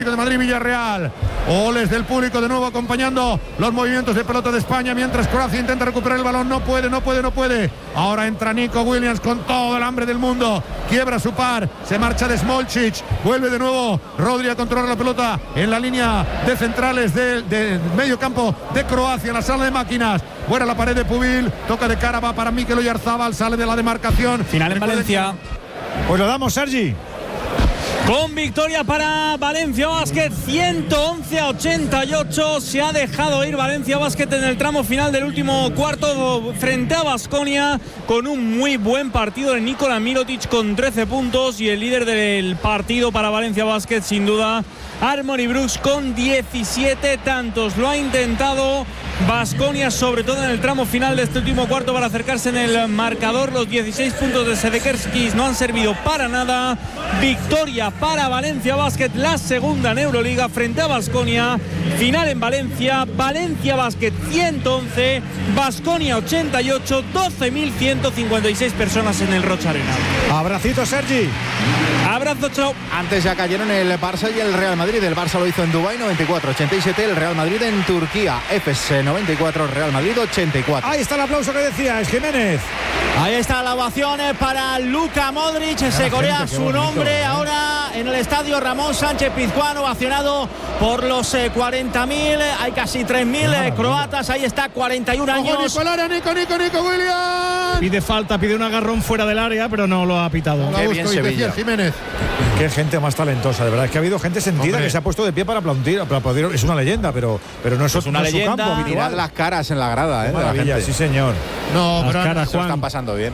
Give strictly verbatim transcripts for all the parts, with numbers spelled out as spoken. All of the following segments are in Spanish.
de Madrid Villarreal. Oles del público de nuevo acompañando los movimientos de pelota de España, mientras Croacia intenta recuperar el balón. No puede, no puede, no puede. Ahora entra Nico Williams con todo el hambre del mundo. Quiebra su par, se marcha de Smolcic. Vuelve de nuevo Rodri a controlar la pelota en la línea de centrales del de medio campo de Croacia, en la sala de máquinas. Fuera la pared de Pubil, toca de cara, va para Mikel Oyarzabal, sale de la demarcación. Final en Valencia. Pues lo damos, Sergi. Con victoria para Valencia Basket, ciento once a ochenta y ocho. Se ha dejado ir Valencia Basket en el tramo final del último cuarto frente a Baskonia, con un muy buen partido de Nikola Mirotic con trece puntos, y el líder del partido para Valencia Basket, sin duda, Harmony Brooks con diecisiete tantos. Lo ha intentado Baskonia, sobre todo en el tramo final de este último cuarto, para acercarse en el marcador. Los dieciséis puntos de Sedekerskis no han servido para nada. Victoria para Valencia Basket, la segunda en Euroliga frente a Baskonia. Final en Valencia. Valencia Basket ciento once, Baskonia ochenta y ocho. doce mil ciento cincuenta y seis personas en el Rocha Arena. Abracito, Sergi. Abrazo, chao. Antes ya cayeron el Barça y el Real Madrid. El Barça lo hizo en Dubái, noventa y cuatro ochenta y siete. El Real Madrid en Turquía, Efes noventa y cuatro, Real Madrid ochenta y cuatro. Ahí está el aplauso que decías, Jiménez. Ahí está la ovación para Luka Modric. Se corea su nombre ahora en el estadio Ramón Sánchez Pizjuán, ovacionado por los eh, cuarenta mil. Hay casi tres mil eh, croatas. Ahí está, cuarenta y un años. Nico, Nico, Nico, Nico Williams. Pide falta, pide un agarrón fuera del área, pero no lo ha pitado. Qué bien Sevilla. Jiménez. Qué gente más talentosa, de verdad. Es que ha habido gente sentida, hombre, que se ha puesto de pie para aplaudir. Para aplaudir. Es una leyenda, pero, pero no es, es una no leyenda. Su campo habitual. Mirad las caras en la grada, eh, de la gente. Sí, señor. No, las pero caras, se lo Juan. están pasando bien.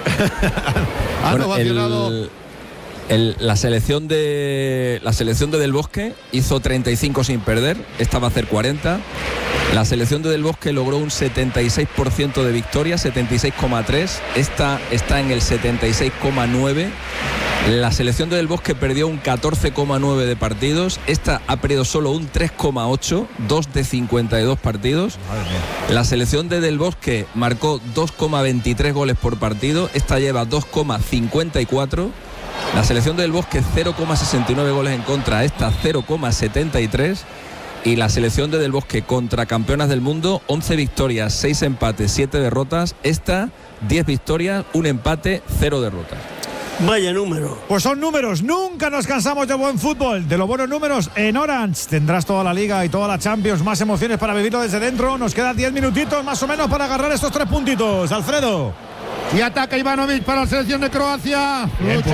Han Bueno, ovacionado. el, el, la selección de la selección de Del Bosque hizo treinta y cinco sin perder. Esta va a hacer cuarenta. La selección de Del Bosque logró un setenta y seis por ciento de victoria, setenta y seis coma tres. Esta está en el setenta y seis coma nueve. La selección de Del Bosque perdió un catorce coma nueve de partidos. Esta ha perdido solo un tres coma ocho, dos de cincuenta y dos partidos. La selección de Del Bosque marcó dos coma veintitrés goles por partido. Esta lleva dos coma cincuenta y cuatro. La selección de Del Bosque cero coma sesenta y nueve goles en contra. Esta cero coma setenta y tres. Y la selección de Del Bosque contra campeonas del mundo, once victorias, seis empates, siete derrotas. Esta, diez victorias, un empate, cero derrotas. Vaya número. Pues son números, nunca nos cansamos de buen fútbol, de los buenos números en Orange. Tendrás toda la Liga y toda la Champions, más emociones para vivirlo desde dentro. Nos quedan diez minutitos más o menos para agarrar estos tres puntitos. Alfredo. Y ataca Ivanovic para la selección de Croacia. Lucha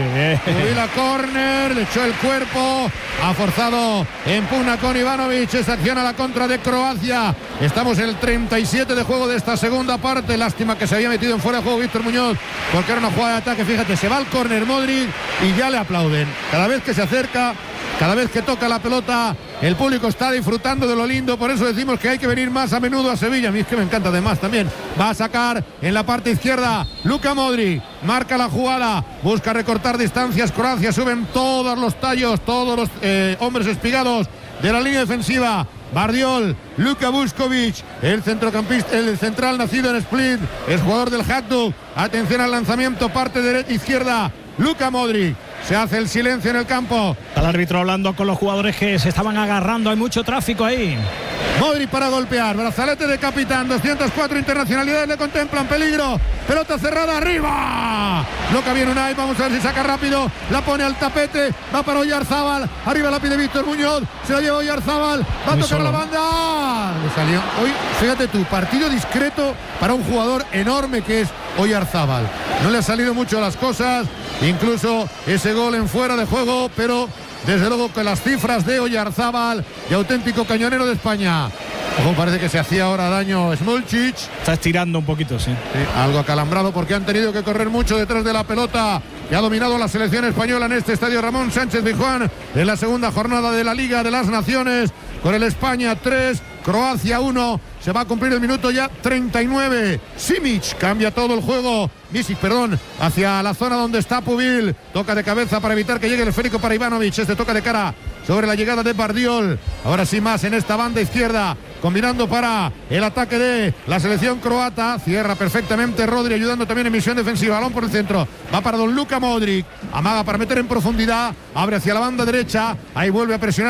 con la córner, le echó el cuerpo, ha forzado, empuna con Ivanovic, esa acción a la contra de Croacia. Estamos en el treinta y siete de juego de esta segunda parte. Lástima que se había metido en fuera de juego Víctor Muñoz, porque era una jugada de ataque. Fíjate, se va al córner Modric y ya le aplauden. Cada vez que se acerca, cada vez que toca la pelota, el público está disfrutando de lo lindo. Por eso decimos que hay que venir más a menudo a Sevilla. A mí es que me encanta además también. Va a sacar en la parte izquierda Luka Modric, marca la jugada, busca recortar distancias Croacia. Suben todos los tallos, todos los eh, hombres espigados de la línea defensiva. Bardiol, Luka Vuskovic, el centrocampista, el central nacido en Split, es jugador del Hajduk. Atención al lanzamiento, parte derecha izquierda, Luka Modric. Se hace el silencio en el campo. Está el árbitro hablando con los jugadores que se estaban agarrando. Hay mucho tráfico ahí. Modric para golpear. Brazalete de capitán. doscientas cuatro internacionalidades le contemplan. Peligro. Pelota cerrada arriba. Loca bien Unai. Vamos a ver si saca rápido. La pone al tapete. Va para Oyarzabal. Arriba la pide Víctor Muñoz. Se la lleva Oyarzabal. Va a tocar la banda. Le salió. Hoy, fíjate tú, partido discreto para un jugador enorme que es Oyarzabal. No le ha salido mucho las cosas. Incluso ese gol en fuera de juego, pero desde luego que las cifras de Oyarzabal, de auténtico cañonero de España. Ojo, parece que se hacía ahora daño Smolcic. Está estirando un poquito, sí. Sí, algo acalambrado porque han tenido que correr mucho detrás de la pelota que ha dominado la selección española en este estadio Ramón Sánchez Pizjuán en la segunda jornada de la Liga de las Naciones, con el España tres, Croacia uno. Se va a cumplir el minuto ya treinta y nueve. Simic cambia todo el juego. Misic, perdón, hacia la zona donde está Pubil. Toca de cabeza para evitar que llegue el esférico para Ivanovic. Este toca de cara sobre la llegada de Bardiol. Ahora sí más en esta banda izquierda, combinando para el ataque de la selección croata. Cierra perfectamente Rodri, ayudando también en misión defensiva. Balón por el centro. Va para don Luka Modric. Amaga para meter en profundidad. Abre hacia la banda derecha. Ahí vuelve a presionar